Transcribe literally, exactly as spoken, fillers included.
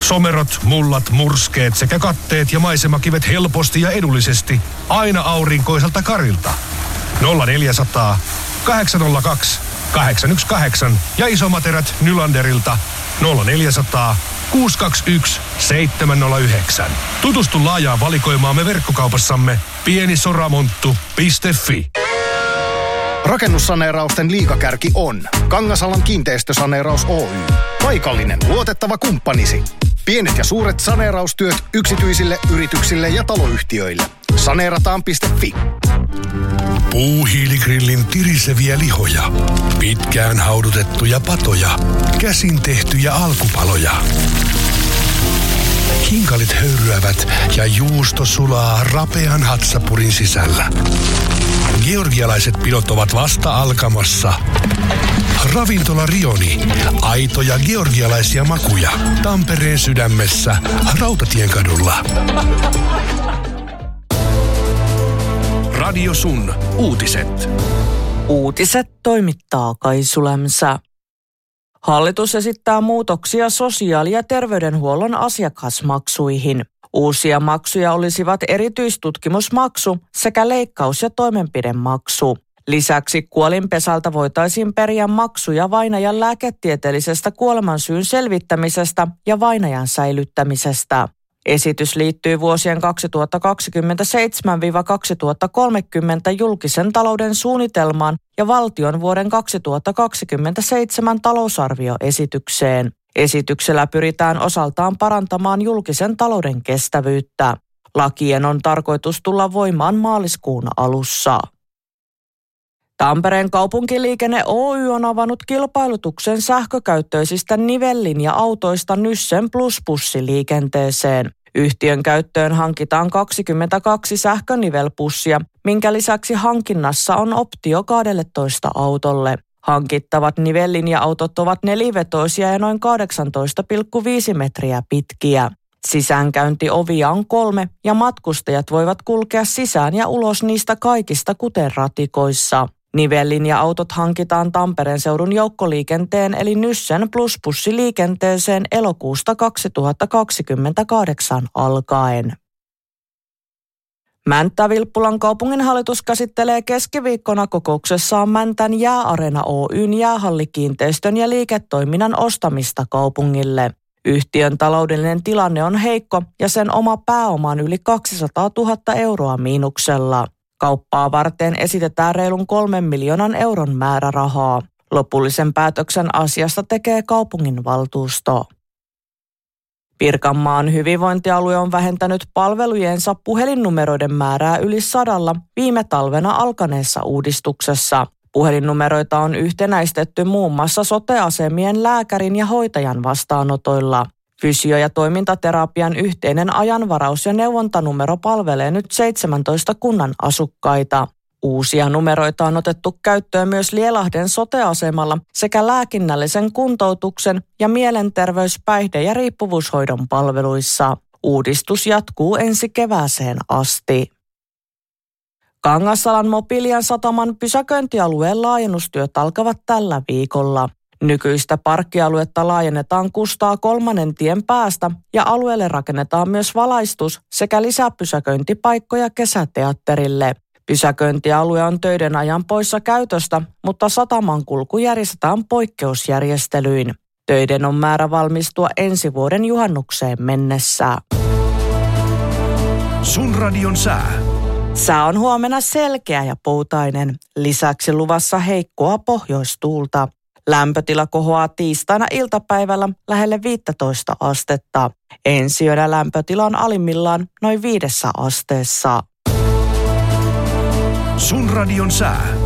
Somerot, mullat, murskeet sekä katteet ja maisemakivet helposti ja edullisesti aina aurinkoiselta Karilta. nolla neljäsataa, kahdeksan nolla kaksi, kahdeksan yksi kahdeksan ja isomaterät Nylanderilta nolla neljäsataa, kuusi kaksi yksi, seitsemän nolla yhdeksän. Tutustu laajaan valikoimaamme verkkokaupassamme pienisoramonttu piste fi. Rakennussaneerausten liigakärki on Kangasalan kiinteistösaneeraus Oy. Paikallinen luotettava kumppanisi. Pienet ja suuret saneeraustyöt yksityisille, yrityksille ja taloyhtiöille. Saneerataan piste fi. Puuhiiligrillin tiriseviä lihoja, pitkään haudutettuja patoja, käsin tehtyjä alkupaloja. Hinkalit höyryävät ja juusto sulaa rapean hatsapurin sisällä. Georgialaiset pidot ovat vasta alkamassa. Ravintola Rioni. Aitoja georgialaisia makuja. Tampereen sydämessä. Rautatienkadulla. Radio Sun. Uutiset. Uutiset toimittaa Kaisu Lämsä. Hallitus esittää muutoksia sosiaali- ja terveydenhuollon asiakasmaksuihin. Uusia maksuja olisivat erityistutkimusmaksu sekä leikkaus- ja toimenpidemaksu. Lisäksi kuolinpesältä voitaisiin periä maksuja vainajan lääketieteellisestä kuolemansyyn selvittämisestä ja vainajan säilyttämisestä. Esitys liittyy vuosien kaksituhattakaksikymmentäseitsemän kaksituhattakolmekymmentä julkisen talouden suunnitelmaan ja valtion vuoden kaksituhattakaksikymmentäseitsemän talousarvioesitykseen. Esityksellä pyritään osaltaan parantamaan julkisen talouden kestävyyttä. Lakien on tarkoitus tulla voimaan maaliskuun alussa. Tampereen kaupunkiliikenne Oy on avannut kilpailutuksen sähkökäyttöisistä nivellinja-autoista Nyssen Plus-bussiliikenteeseen. Yhtiön käyttöön hankitaan kaksikymmentäkaksi sähkönivelbussia, minkä lisäksi hankinnassa on optio kaksitoista autolle. Hankittavat nivellinja-autot ovat nelivetoisia ja noin kahdeksantoista pilkku viisi metriä pitkiä. Sisäänkäyntiovia on kolme ja matkustajat voivat kulkea sisään ja ulos niistä kaikista kuten ratikoissa. Nivellinja-autot hankitaan Tampereen seudun joukkoliikenteen eli Nyssen Plus-bussiliikenteeseen elokuusta kaksituhattakaksikymmentäkahdeksan alkaen. Mänttä-Vilppulan kaupunginhallitus käsittelee keskiviikkona kokouksessaan Mäntän Jääareena Oyn jäähallikiinteistön ja liiketoiminnan ostamista kaupungille. Yhtiön taloudellinen tilanne on heikko ja sen oma pääoma on yli kaksisataatuhatta euroa miinuksella. Kauppaa varten esitetään reilun kolmen miljoonan euron määrärahaa. Lopullisen päätöksen asiasta tekee kaupunginvaltuusto. Pirkanmaan hyvinvointialue on vähentänyt palvelujensa puhelinnumeroiden määrää yli sadalla viime talvena alkaneessa uudistuksessa. Puhelinnumeroita on yhtenäistetty muun muassa sote-asemien lääkärin ja hoitajan vastaanotoilla. Fysio- ja toimintaterapian yhteinen ajanvaraus- ja neuvontanumero palvelee nyt seitsemäntoista kunnan asukkaita. Uusia numeroita on otettu käyttöön myös Lielahden sote-asemalla sekä lääkinnällisen kuntoutuksen ja mielenterveys-, päihde- ja riippuvuushoidon palveluissa. Uudistus jatkuu ensi kevääseen asti. Kangasalan Mobilian sataman pysäköintialueen laajennustyöt alkavat tällä viikolla. Nykyistä parkkialuetta laajennetaan Kustaa kolmannen tien päästä ja alueelle rakennetaan myös valaistus sekä lisäpysäköintipaikkoja kesäteatterille. Pysäköintialue on töiden ajan poissa käytöstä, mutta sataman kulku järjestetään poikkeusjärjestelyin. Töiden on määrä valmistua ensi vuoden juhannukseen mennessä. Sun radion sää. Sää on huomenna selkeä ja poutainen. Lisäksi luvassa heikkoa pohjoistuulta. Lämpötila kohoaa tiistaina iltapäivällä lähelle viisitoista astetta. Ensi yönä lämpötila on alimmillaan noin viidessä asteessa. Sun radion sää.